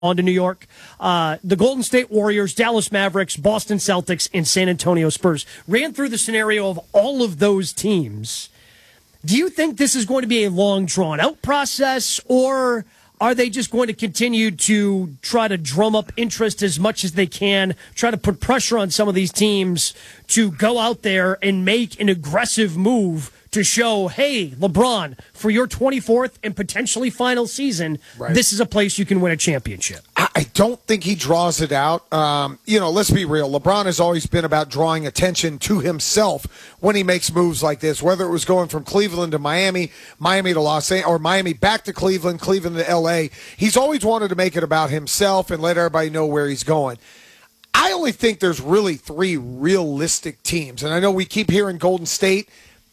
on to New York. The Golden State Warriors, Dallas Mavericks, Boston Celtics, and San Antonio Spurs. Ran through the scenario of all of those teams. Do you think this is going to be a long, drawn-out process, or are they just going to continue to try to drum up interest as much as they can, try to put pressure on some of these teams to go out there and make an aggressive move to show, hey, LeBron, for your 24th and potentially final season, This is a place you can win a championship? I don't think he draws it out. Let's be real. LeBron has always been about drawing attention to himself when he makes moves like this, whether it was going from Cleveland to Miami, Miami to Los Angeles, or Miami back to Cleveland, Cleveland to L.A. He's always wanted to make it about himself and let everybody know where he's going. I only think there's really three realistic teams, and I know we keep hearing Golden State.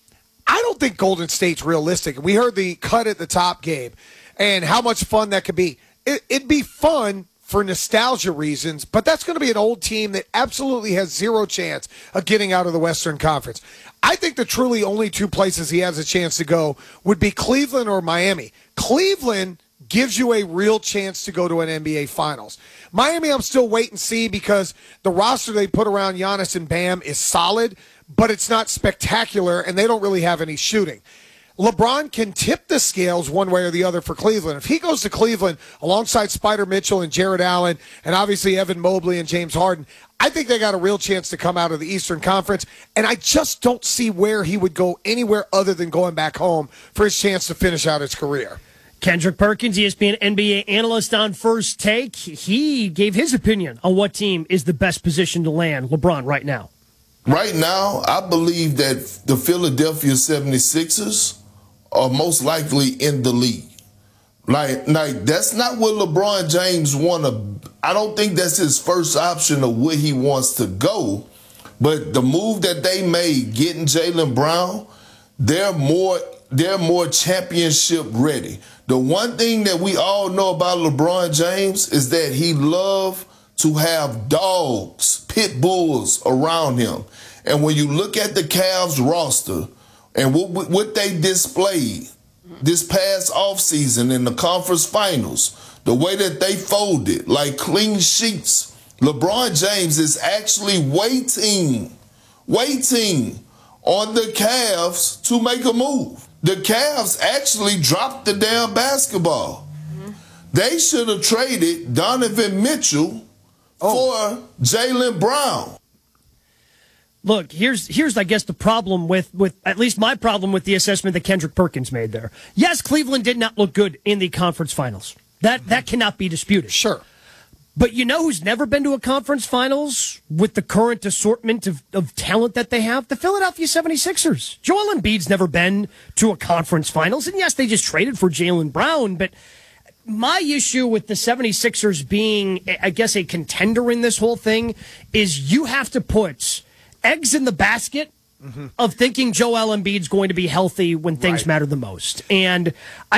I don't think Golden State's realistic. We heard the cut at the top, Gabe, and how much fun that could be. It'd be fun for nostalgia reasons, but that's going to be an old team that absolutely has zero chance of getting out of the Western Conference. I think the truly only two places he has a chance to go would be Cleveland or Miami. Cleveland gives you a real chance to go to an NBA Finals. Miami, I'm still wait and see because the roster they put around Giannis and Bam is solid, but it's not spectacular, and they don't really have any shooting. LeBron can tip the scales one way or the other for Cleveland. If he goes to Cleveland alongside Spider Mitchell and Jared Allen and obviously Evan Mobley and James Harden, I think they got a real chance to come out of the Eastern Conference, and I just don't see where he would go anywhere other than going back home for his chance to finish out his career. Kendrick Perkins, ESPN NBA analyst on First Take, he gave his opinion on what team is the best position to land LeBron right now. Right now, I believe that the Philadelphia 76ers are most likely in the league. Like that's not what LeBron James I don't think that's his first option of where he wants to go. But the move that they made, getting Jaylen Brown, they're more championship ready. The one thing that we all know about LeBron James is that he loves to have dogs, pit bulls around him. And when you look at the Cavs roster and what they displayed this past offseason in the conference finals, the way that they folded, like clean sheets, LeBron James is actually waiting on the Cavs to make a move. The Cavs actually dropped the damn basketball. Mm-hmm. They should have traded Donovan Mitchell for Jaylen Brown. Look, here's I guess the problem with at least my problem with the assessment that Kendrick Perkins made there. Yes, Cleveland did not look good in the conference finals. That cannot be disputed. Sure. But you know who's never been to a conference finals with the current assortment of talent that they have? The Philadelphia 76ers. Joel Embiid's never been to a conference finals. And yes, they just traded for Jaylen Brown, but my issue with the 76ers being, I guess, a contender in this whole thing is you have to put eggs in the basket of thinking Joel Embiid's going to be healthy when things matter the most. And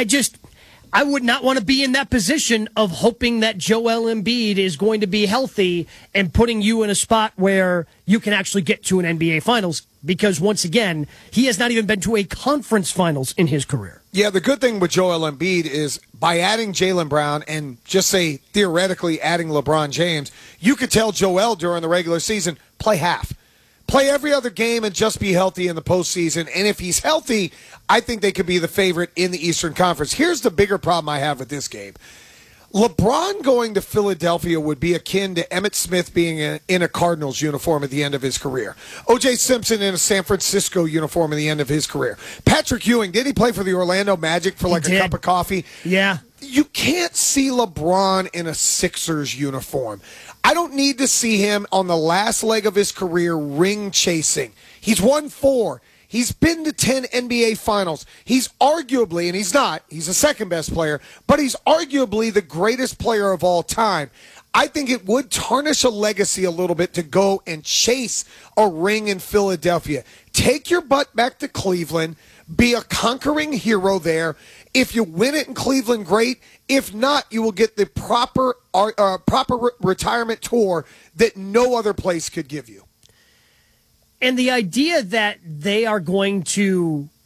I would not want to be in that position of hoping that Joel Embiid is going to be healthy and putting you in a spot where you can actually get to an NBA Finals because, once again, he has not even been to a conference finals in his career. Yeah, the good thing with Joel Embiid is by adding Jaylen Brown and just say theoretically adding LeBron James, you could tell Joel during the regular season, play half. Play every other game and just be healthy in the postseason. And if he's healthy, I think they could be the favorite in the Eastern Conference. Here's the bigger problem I have with this game. LeBron going to Philadelphia would be akin to Emmitt Smith being in a Cardinals uniform at the end of his career. O.J. Simpson in a San Francisco uniform at the end of his career. Patrick Ewing, did he play for the Orlando Magic for like a cup of coffee? Yeah. You can't see LeBron in a Sixers uniform. I don't need to see him on the last leg of his career ring chasing. He's won 4. He's been to 10 NBA Finals. He's arguably, and he's the second best player, but he's arguably the greatest player of all time. I think it would tarnish a legacy a little bit to go and chase a ring in Philadelphia. Take your butt back to Cleveland. Be a conquering hero there. If you win it in Cleveland, great. If not, you will get the proper retirement tour that no other place could give you. And the idea that they are going to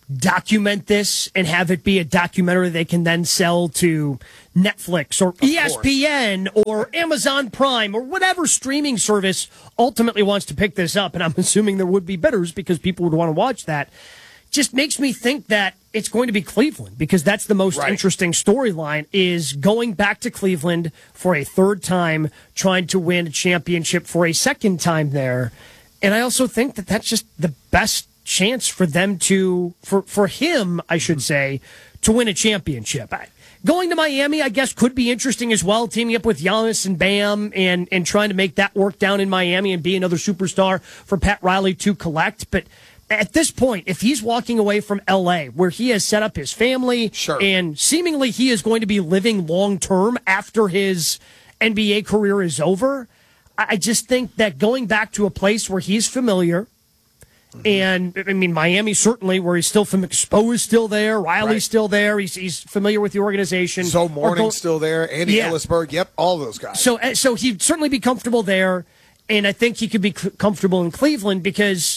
document this and have it be a documentary they can then sell to Netflix or ESPN or Amazon Prime or whatever streaming service ultimately wants to pick this up. And I'm assuming there would be bidders because people would want to watch that. Just makes me think that it's going to be Cleveland because that's the most interesting storyline is going back to Cleveland for a third time, trying to win a championship for a second time there. And I also think that that's just the best chance for them for him, I should say, to win a championship. Going to Miami, I guess, could be interesting as well, teaming up with Giannis and Bam and trying to make that work down in Miami and be another superstar for Pat Riley to collect. But at this point, if he's walking away from L.A., where he has set up his family, and seemingly he is going to be living long-term after his NBA career is over, I just think that going back to a place where he's familiar, and I mean, Miami certainly, where he's still from, Spo is still there, Riley's still there, he's familiar with the organization. So Morning's still there, Andy Ellisberg, all those guys. So he'd certainly be comfortable there, and I think he could be comfortable in Cleveland because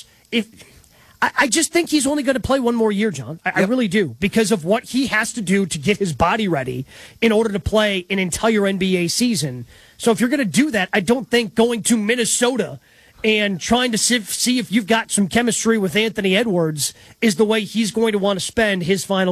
I just think he's only going to play one more year, John. I really do, because of what he has to do to get his body ready in order to play an entire NBA season. So if you're going to do that, I don't think going to Minnesota and trying to see if you've got some chemistry with Anthony Edwards is the way he's going to want to spend his final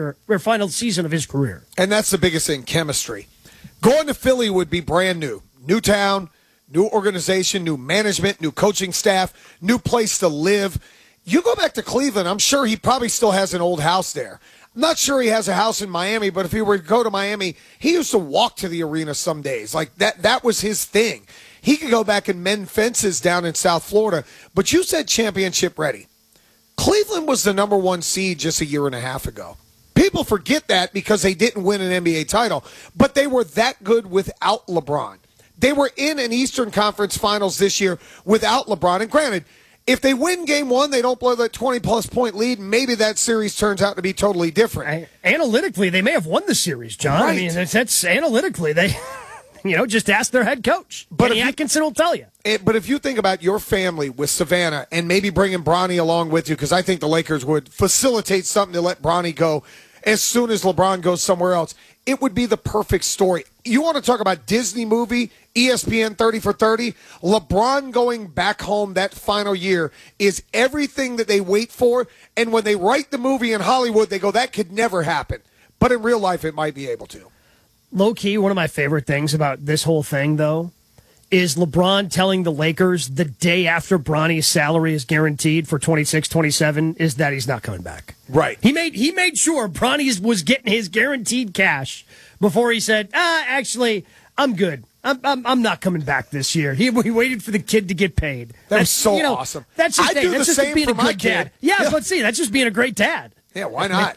season of his career. And that's the biggest thing, chemistry. Going to Philly would be brand new. New town, new organization, new management, new coaching staff, new place to live. You go back to Cleveland, I'm sure he probably still has an old house there. I'm not sure he has a house in Miami, but if he were to go to Miami, he used to walk to the arena some days. Like that was his thing. He could go back and mend fences down in South Florida. But you said championship ready. Cleveland was the number one seed just a year and a half ago. People forget that because they didn't win an NBA title, but they were that good without LeBron. They were in an Eastern Conference Finals this year without LeBron. And granted, if they win game one, they don't blow that 20-plus point lead, maybe that series turns out to be totally different. Analytically, they may have won the series, John. Right. I mean, that's analytically, they... just ask their head coach. But Kenny Atkinson will tell you. But if you think about your family with Savannah and maybe bringing Bronny along with you, because I think the Lakers would facilitate something to let Bronny go as soon as LeBron goes somewhere else, it would be the perfect story. You want to talk about Disney movie, ESPN 30 for 30? LeBron going back home that final year is everything that they wait for. And when they write the movie in Hollywood, they go, that could never happen. But in real life, it might be able to. Low-key, one of my favorite things about this whole thing, though, is LeBron telling the Lakers the day after Bronny's salary is guaranteed for 26-27 is that he's not coming back. Right. He made sure Bronny was getting his guaranteed cash before he said, actually, I'm good. I'm not coming back this year. He waited for the kid to get paid. That's so awesome. That's just, I do that's the just same being for a good my dad. kid. Yeah, let's see. That's just being a great dad. Yeah, why not?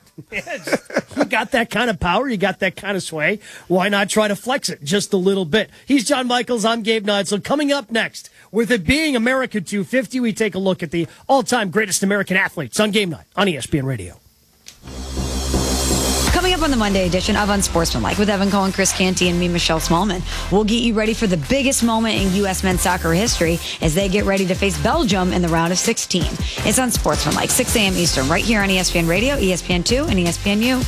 You got that kind of power. You got that kind of sway. Why not try to flex it just a little bit? He's John Michaels. I'm Gabe Neitzel. Coming up next, with it being America 250, we take a look at the all-time greatest American athletes on Game Night on ESPN Radio. Coming up on the Monday edition of Unsportsmanlike with Evan Cohen, Chris Canty, and me, Michelle Smallman. We'll get you ready for the biggest moment in U.S. men's soccer history as they get ready to face Belgium in the round of 16. It's Unsportsmanlike, 6 a.m. Eastern, right here on ESPN Radio, ESPN2, and ESPNU.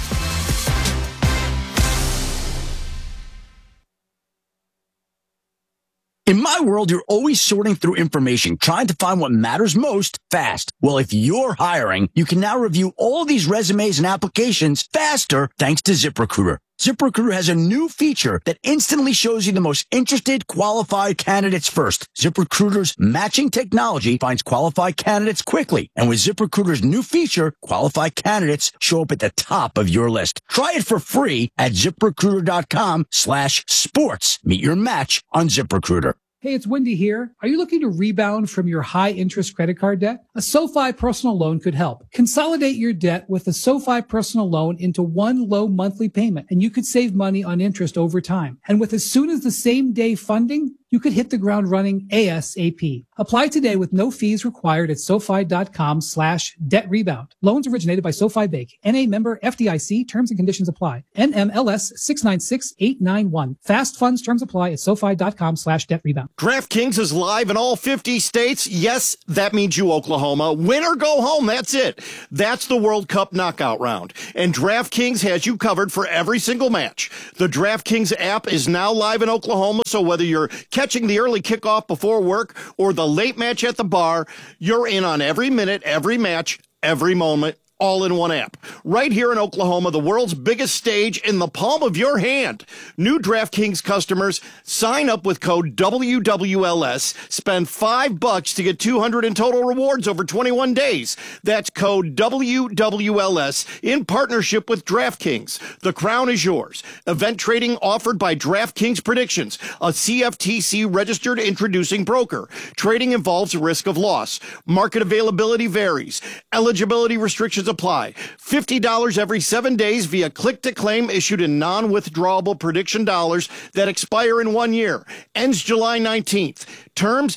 In my world, you're always sorting through information, trying to find what matters most fast. Well, if you're hiring, you can now review all these resumes and applications faster thanks to ZipRecruiter. ZipRecruiter has a new feature that instantly shows you the most interested, qualified candidates first. ZipRecruiter's matching technology finds qualified candidates quickly. And with ZipRecruiter's new feature, qualified candidates show up at the top of your list. Try it for free at ZipRecruiter.com/sports. Meet your match on ZipRecruiter. Hey, it's Wendy here. Are you looking to rebound from your high-interest credit card debt? A SoFi personal loan could help. Consolidate your debt with a SoFi personal loan into one low monthly payment, and you could save money on interest over time. And with as soon as the same day funding, you could hit the ground running ASAP. Apply today with no fees required at SoFi.com/debt rebound. Loans originated by SoFi Bank. NA member FDIC. Terms and conditions apply. NMLS 696891. Fast funds terms apply at SoFi.com/debt rebound. DraftKings is live in all 50 states. Yes, that means you, Oklahoma. Win or go home. That's it. That's the World Cup knockout round. And DraftKings has you covered for every single match. The DraftKings app is now live in Oklahoma, so whether you're catching the early kickoff before work or the late match at the bar, you're in on every minute, every match, every moment, all in one app. Right here in Oklahoma, the world's biggest stage in the palm of your hand. New DraftKings customers sign up with code WWLS, spend $5 to get $200 in total rewards over 21 days. That's code WWLS in partnership with DraftKings. The crown is yours. Event trading offered by DraftKings Predictions, a CFTC registered introducing broker. Trading involves risk of loss. Market availability varies. Eligibility restrictions apply. $50 every 7 days via click-to-claim issued in non-withdrawable prediction dollars that expire in 1 year. Ends July 19th. Terms,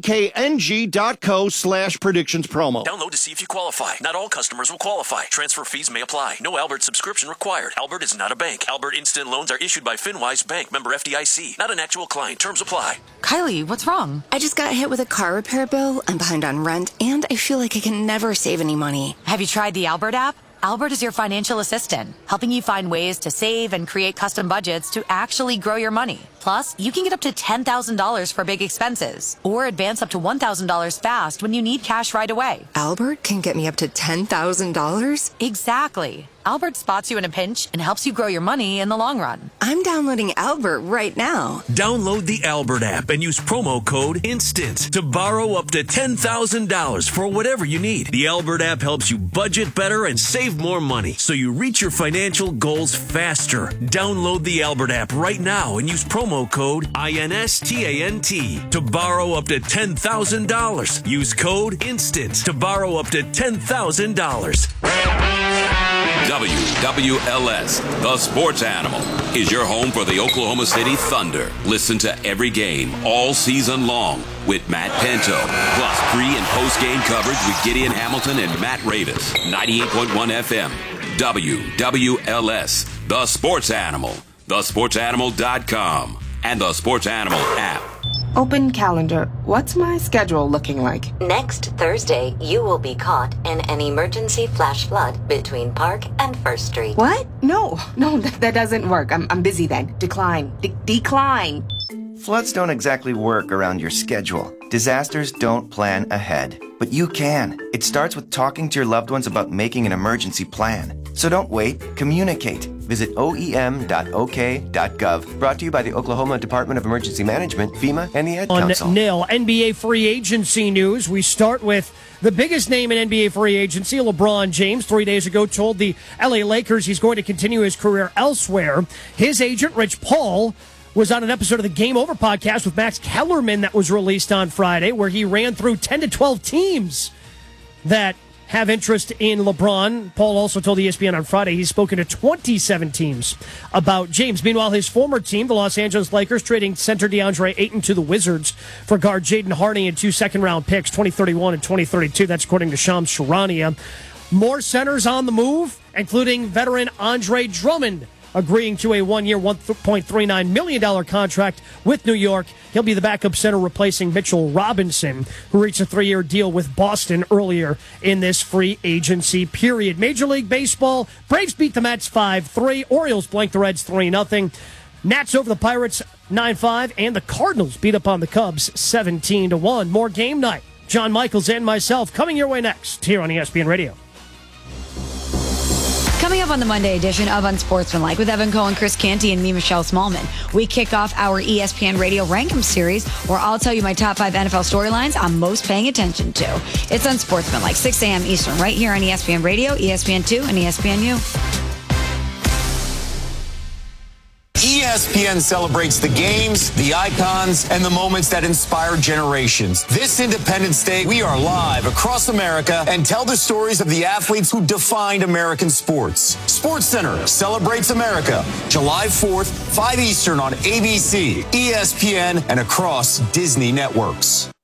dkng.co/predictions promo. Download to see if you qualify. Not all customers will qualify. Transfer fees may apply. No Albert subscription required. Albert is not a bank. Albert Instant Loans are issued by FinWise Bank, member FDIC. Not an actual client. Terms apply. Kylie, what's wrong? I just got hit with a car repair bill. I'm behind on rent, and I feel like I can never save any money. Have you tried the Albert app? Albert is your financial assistant, helping you find ways to save and create custom budgets to actually grow your money. Plus, you can get up to $10,000 for big expenses or advance up to $1,000 fast when you need cash right away. Albert can get me up to $10,000? Exactly. Albert spots you in a pinch and helps you grow your money in the long run. I'm downloading Albert right now. Download the Albert app and use promo code INSTANT to borrow up to $10,000 for whatever you need. The Albert app helps you budget better and save more money so you reach your financial goals faster. Download the Albert app right now and use promo code INSTANT to borrow up to $10,000. Use code INSTANT to borrow up to $10,000. WWLS, the sports animal, is your home for the Oklahoma City Thunder. Listen to every game all season long with Matt Pinto, plus pre- and post-game coverage with Gideon Hamilton and Matt Ravis. 98.1 FM, WWLS, the sports animal, thesportsanimal.com, and the Sports Animal app. Open calendar. What's my schedule looking like? Next Thursday, you will be caught in an emergency flash flood between Park and First Street. What? No, that doesn't work. I'm busy then. Decline. Decline. Floods don't exactly work around your schedule. Disasters don't plan ahead. But you can. It starts with talking to your loved ones about making an emergency plan. So don't wait. Communicate. Visit oem.ok.gov. Brought to you by the Oklahoma Department of Emergency Management, FEMA, and the Ad Council. On nil NBA free agency news, we start with the biggest name in NBA free agency, LeBron James. 3 days ago told the LA Lakers he's going to continue his career elsewhere. His agent, Rich Paul, was on an episode of the Game Over podcast with Max Kellerman that was released on Friday, where he ran through 10 to 12 teams that have interest in LeBron. Paul also told ESPN on Friday he's spoken to 27 teams about James. Meanwhile, his former team, the Los Angeles Lakers, trading center DeAndre Ayton to the Wizards for guard Jaden Hardy and 2 second-round picks, 2031 and 2032. That's according to Shams Charania. More centers on the move, including veteran Andre Drummond, agreeing to a 1-year, $1.39 million contract with New York. He'll be the backup center replacing Mitchell Robinson, who reached a 3-year deal with Boston earlier in this free agency period. Major League Baseball, Braves beat the Mets 5-3. Orioles blanked the Reds 3-0. Nats over the Pirates 9-5. And the Cardinals beat up on the Cubs 17-1. More game night. John Michaels and myself coming your way next here on ESPN Radio. Coming up on the Monday edition of Unsportsmanlike with Evan Cohen, Chris Canty, and me, Michelle Smallman, we kick off our ESPN Radio Rankem series, where I'll tell you my top 5 NFL storylines I'm most paying attention to. It's Unsportsmanlike, 6 a.m. Eastern, right here on ESPN Radio, ESPN2, and ESPNU. ESPN celebrates the games, the icons, and the moments that inspire generations. This Independence Day, we are live across America and tell the stories of the athletes who defined American sports. SportsCenter celebrates America, July 4th, 5 Eastern on ABC, ESPN, and across Disney networks.